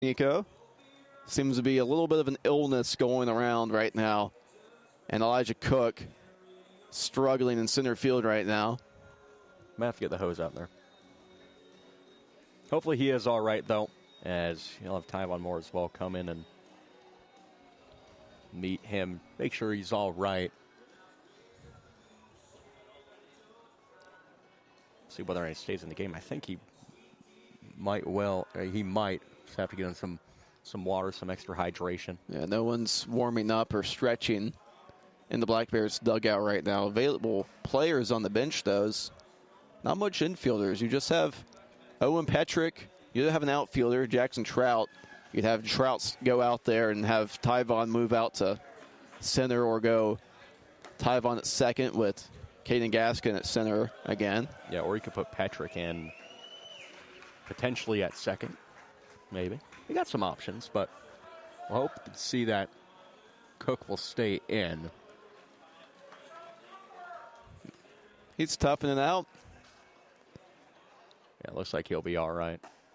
Nico. Seems to be a little bit of an illness going around right now. And Elijah Cook struggling in center field right now. Might have to get the hose out there. Hopefully he is all right, though, as you'll have Tyvon Moore as well come in and meet him, make sure he's all right. See whether he stays in the game. I think he might just have to get in some water, some extra hydration. Yeah, no one's warming up or stretching in the Black Bears dugout right now. Available players on the bench, though. Not much infielders. You just have Owen Petrick. You have an outfielder, Jackson Trout. You'd have Trout go out there and have Tyvon move out to center, or go Tyvon at second with Caden Gaskin at center again. Yeah, or you could put Petrick in potentially at second, maybe. You got some options, but we'll hope to see that Cook will stay in. He's toughing it out. Yeah, looks like he'll be all right.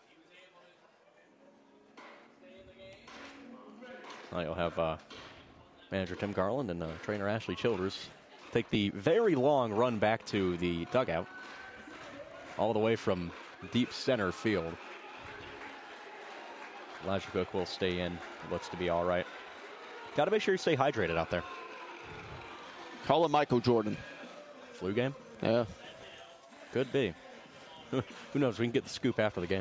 Now you'll have manager Tim Garland and trainer Ashley Childers take the very long run back to the dugout, all the way from deep center field. Elijah Cook will stay in. Looks to be all right. Got to make sure you stay hydrated out there. Call it Michael Jordan. Flu game? Yeah. Could be. Who knows? We can get the scoop after the game.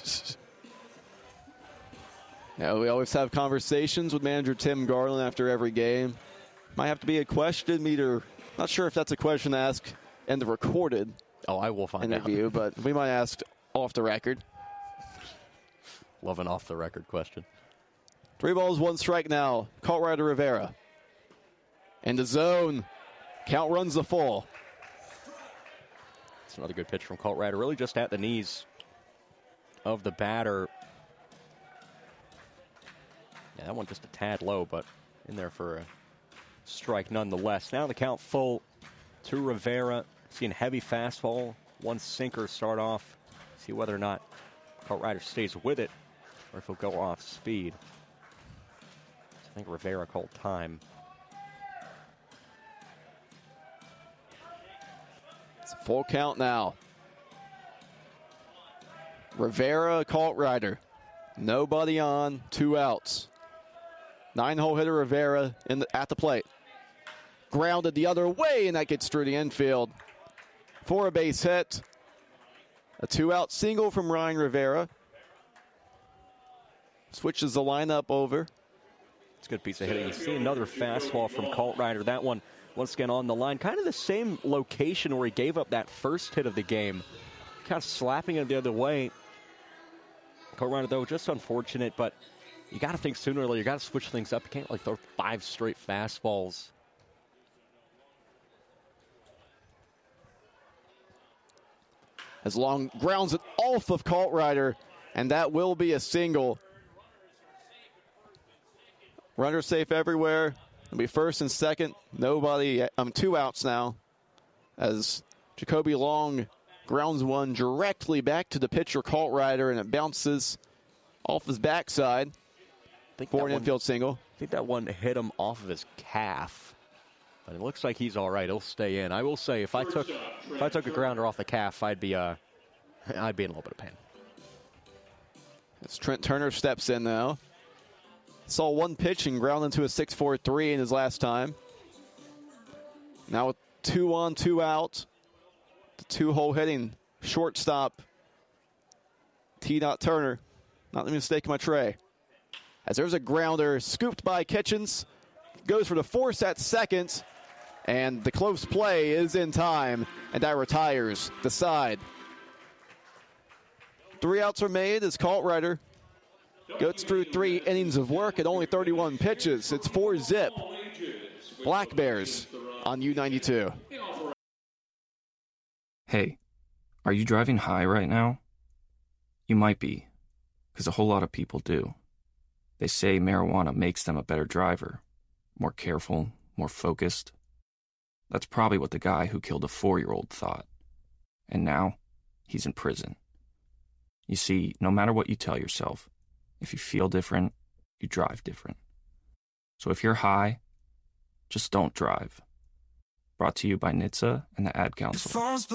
Yeah, we always have conversations with manager Tim Garland after every game. Might have to be a question meter. Not sure if that's a question to ask in the recorded I will find interview, out. but we might ask off the record. Love an off-the-record question. 3 balls, 1 strike now. Cartwright Rivera. In the zone. Count runs the full. It's another good pitch from Colt Ryder. Really just at the knees of the batter. Yeah, that one just a tad low, but in there for a strike nonetheless. Now the count full to Rivera. Seeing heavy fastball. 1 sinker start off. See whether or not Colt Ryder stays with it or if he'll go off speed. I think Rivera called time. It's a full count now. Rivera, Colt Ryder. Nobody on, 2 outs. 9-hole hitter Rivera at the plate. Grounded the other way, and that gets through the infield for a base hit. A 2-out single from Ryan Rivera. Switches the lineup over. It's a good piece of hitting. You see another fastball from Colt Ryder. That one, once again, on the line. Kind of the same location where he gave up that first hit of the game. Kind of slapping it the other way. Colt Ryder, though, just unfortunate, but you got to think sooner or later. You got to switch things up. You can't throw 5 straight fastballs. As Long grounds it off of Colt Ryder, and that will be a single. Runner safe everywhere. It'll be first and second. Nobody. 2 outs now. As Jacoby Long grounds one directly back to the pitcher, Colt Ryder, and it bounces off his backside for an infield single. I think that one hit him off of his calf. But it looks like he's all right. He'll stay in. I will say, if I took a grounder off the calf, I'd be in a little bit of pain. As Trent Turner steps in now. Saw 1 pitch and ground into a 6-4-3 in his last time. Now with 2 on, 2 out. The 2-hole hitting shortstop T. Turner. Not the mistake of my tray. As there's a grounder scooped by Kitchens. Goes for the force at second. And the close play is in time. And that retires the side. 3 outs are made as Colt Ryder goes through 3 innings of work at only 31 pitches. It's 4-zip. Black Bears on U92. Hey, are you driving high right now? You might be, because a whole lot of people do. They say marijuana makes them a better driver, more careful, more focused. That's probably what the guy who killed a 4-year-old thought. And now, he's in prison. You see, no matter what you tell yourself, If you feel different, you drive different. So if you're high, just don't drive. Brought to you by NHTSA and the Ad Council.